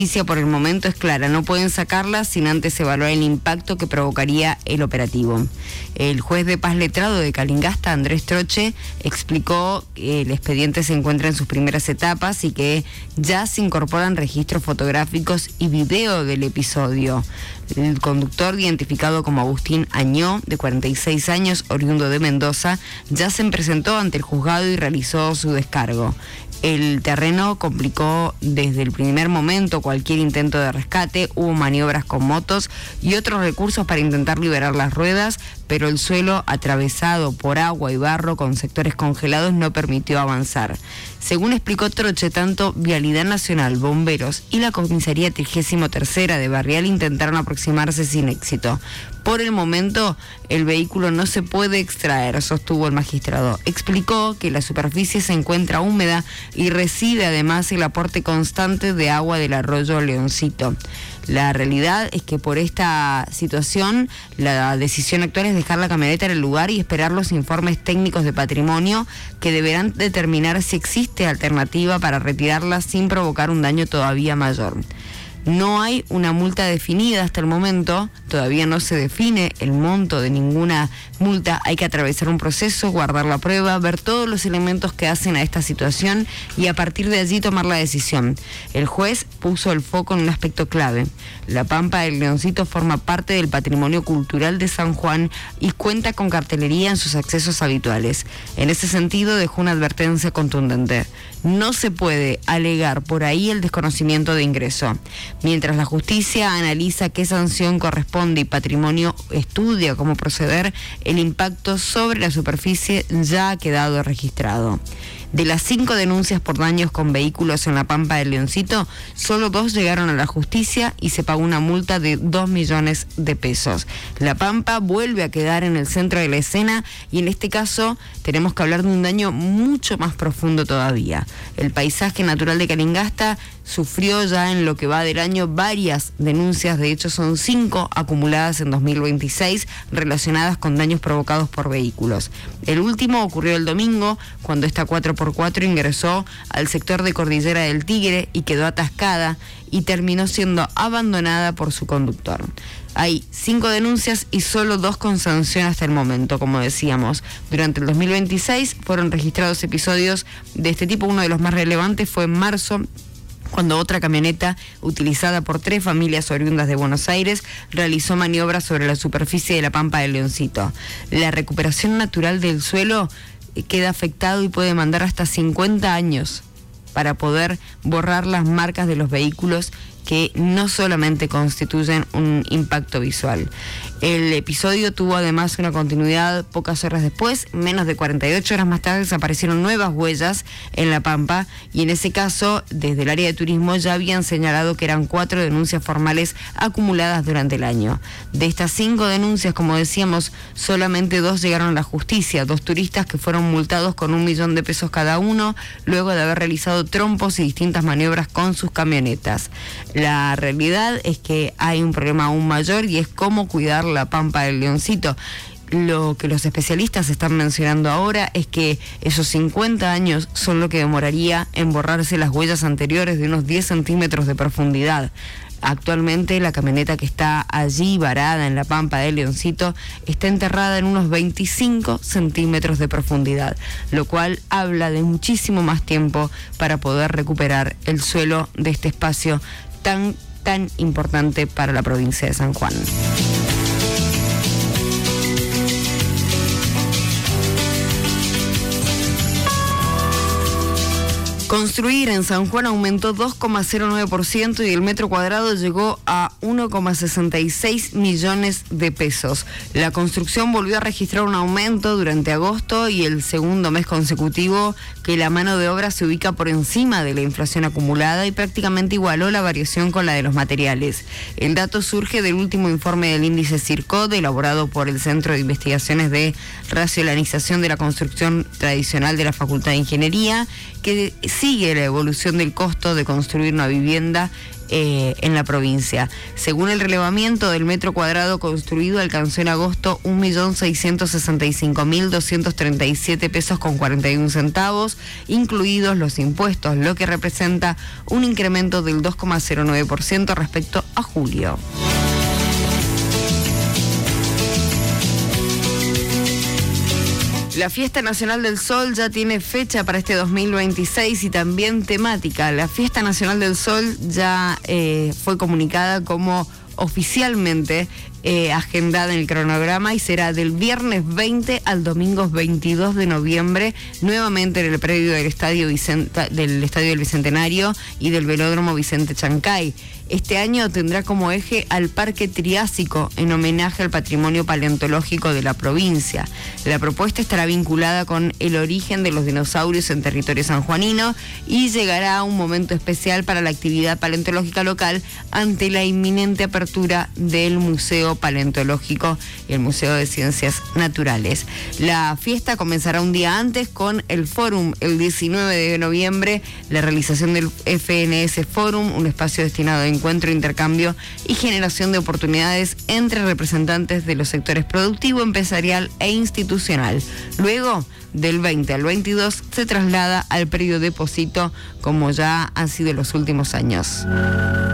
Por el momento es clara, no pueden sacarla sin antes evaluar el impacto que provocaría el operativo. El juez de paz letrado de Calingasta, Andrés Troche, explicó que el expediente se encuentra en sus primeras etapas y que ya se incorporan registros fotográficos y video del episodio. El conductor, identificado como Agustín Añó, de 46 años, oriundo de Mendoza, ya se presentó ante el juzgado y realizó su descargo. El terreno complicó desde el primer momento cualquier intento de rescate, hubo maniobras con motos y otros recursos para intentar liberar las ruedas, pero el suelo atravesado por agua y barro con sectores congelados no permitió avanzar. Según explicó Troche, tanto Vialidad Nacional, Bomberos y la Comisaría 33ª de Barrial intentaron aproximarse sin éxito. Por el momento, el vehículo no se puede extraer, sostuvo el magistrado. Explicó que la superficie se encuentra húmeda y recibe además el aporte constante de agua del arroyo Leoncito. La realidad es que por esta situación, la decisión actual es dejar la camioneta en el lugar y esperar los informes técnicos de patrimonio que deberán determinar si existe alternativa para retirarla sin provocar un daño todavía mayor. No hay una multa definida hasta el momento, todavía no se define el monto de ninguna multa, hay que atravesar un proceso, guardar la prueba, ver todos los elementos que hacen a esta situación y a partir de allí tomar la decisión. El juez puso el foco en un aspecto clave. La Pampa del Leoncito forma parte del patrimonio cultural de San Juan y cuenta con cartelería en sus accesos habituales. En ese sentido dejó una advertencia contundente. No se puede alegar por ahí el desconocimiento de ingreso. Mientras la justicia analiza qué sanción corresponde y patrimonio estudia cómo proceder, el impacto sobre la superficie ya ha quedado registrado. De las 5 denuncias por daños con vehículos en la Pampa del Leoncito, solo 2 llegaron a la justicia y se pagó una multa de 2 millones de pesos. La Pampa vuelve a quedar en el centro de la escena y en este caso tenemos que hablar de un daño mucho más profundo todavía. El paisaje natural de Calingasta sufrió ya en lo que va del año varias denuncias, de hecho son 5 acumuladas en 2026 relacionadas con daños provocados por vehículos. El último ocurrió el domingo cuando esta 4x4 ingresó al sector de Cordillera del Tigre y quedó atascada y terminó siendo abandonada por su conductor. Hay 5 denuncias y solo 2 con sanción hasta el momento, como decíamos. Durante el 2026 fueron registrados episodios de este tipo. Uno de los más relevantes fue en marzo, cuando otra camioneta utilizada por 3 familias oriundas de Buenos Aires realizó maniobras sobre la superficie de la Pampa del Leoncito. La recuperación natural del suelo queda afectado y puede demandar hasta 50 años para poder borrar las marcas de los vehículos que no solamente constituyen un impacto visual. El episodio tuvo además una continuidad pocas horas después, menos de 48 horas más tarde desaparecieron nuevas huellas en La Pampa y en ese caso, desde el área de turismo ya habían señalado que eran 4 denuncias formales acumuladas durante el año. De estas 5 denuncias, como decíamos, solamente 2 llegaron a la justicia, 2 turistas que fueron multados con 1 millón de pesos cada uno, luego de haber realizado trompos y distintas maniobras con sus camionetas. La realidad es que hay un problema aún mayor y es cómo cuidar la Pampa del Leoncito. Lo que los especialistas están mencionando ahora es que esos 50 años son lo que demoraría en borrarse las huellas anteriores de unos 10 centímetros de profundidad. Actualmente la camioneta que está allí varada en la Pampa del Leoncito está enterrada en unos 25 centímetros de profundidad, lo cual habla de muchísimo más tiempo para poder recuperar el suelo de este espacio tan importante para la provincia de San Juan. Construir en San Juan aumentó 2,09% y el metro cuadrado llegó a 1,66 millones de pesos. La construcción volvió a registrar un aumento durante agosto y el segundo mes consecutivo que la mano de obra se ubica por encima de la inflación acumulada y prácticamente igualó la variación con la de los materiales. El dato surge del último informe del índice CIRCOD elaborado por el Centro de Investigaciones de Racionalización de la Construcción Tradicional de la Facultad de Ingeniería, que sigue la evolución del costo de construir una vivienda en la provincia. Según el relevamiento del metro cuadrado construido, alcanzó en agosto 1.665.237 pesos con 41 centavos, incluidos los impuestos, lo que representa un incremento del 2,09% respecto a julio. La Fiesta Nacional del Sol ya tiene fecha para este 2026 y también temática. La Fiesta Nacional del Sol ya fue comunicada como oficialmente agendada en el cronograma y será del viernes 20 al domingo 22 de noviembre, nuevamente en el predio del Estadio del Bicentenario y del Velódromo Vicente Chancay. Este año tendrá como eje al Parque Triásico en homenaje al patrimonio paleontológico de la provincia. La propuesta estará vinculada con el origen de los dinosaurios en territorio sanjuanino y llegará a un momento especial para la actividad paleontológica local ante la inminente apertura del Museo Paleontológico y el Museo de Ciencias Naturales. La fiesta comenzará un día antes con el Fórum, el 19 de noviembre, la realización del FNS Fórum, un espacio destinado a encuentro, intercambio y generación de oportunidades entre representantes de los sectores productivo, empresarial e institucional. Luego, del 20 al 22, se traslada al predio Depósito, como ya han sido los últimos años.